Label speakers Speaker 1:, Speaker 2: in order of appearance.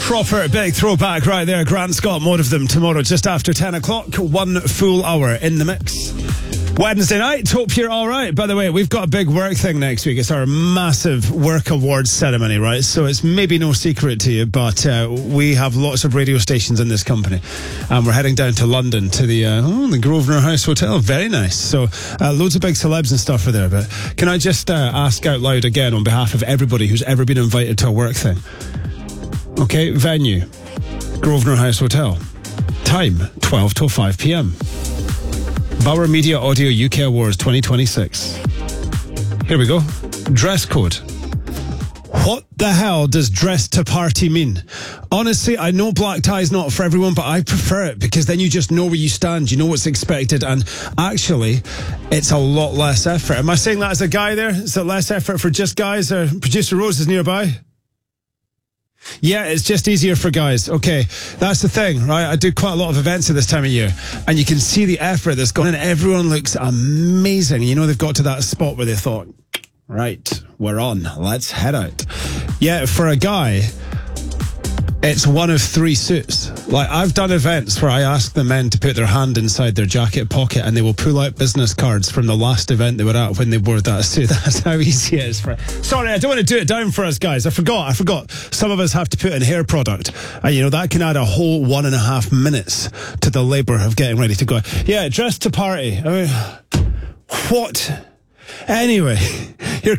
Speaker 1: Proper big throwback right there. Grant Scott, more of them tomorrow just after 10 o'clock. 1 full hour in the mix. Wednesday night, hope you're all right. By the way, we've got a big work thing next week. It's our massive work awards ceremony, right? So it's maybe no secret to you, but we have lots of radio stations in this company. And we're heading down to London to the Grosvenor House Hotel. Very nice. So loads of big celebs and stuff are there. But can I just ask out loud again on behalf of everybody who's ever been invited to a work thing? Okay, venue, Grosvenor House Hotel. Time, 12 till 5 p.m. Bauer Media Audio UK Awards 2026. Here we go. Dress code. What the hell does dress to party mean? Honestly, I know black tie is not for everyone, but I prefer it because then you just know where you stand. You know what's expected. And actually, it's a lot less effort. Am I saying that as a guy there? Is it less effort for just guys? Producer Rose is nearby. Yeah, it's just easier for guys. Okay, that's the thing, right? I do quite a lot of events at this time of year, and you can see the effort that's gone in. Everyone looks amazing. You know, they've got to that spot where they thought, right, we're on. Let's head out. Yeah, for a guy, it's one of 3 suits. Like, I've done events where I ask the men to put their hand inside their jacket pocket and they will pull out business cards from the last event they were at when they wore that suit. That's how easy it is. Sorry, I don't want to do it down for us, guys. I forgot. Some of us have to put in hair product. And, you know, that can add a whole 1.5 minutes to the labour of getting ready to go. Yeah, dress to party. I mean, what? Anyway, you're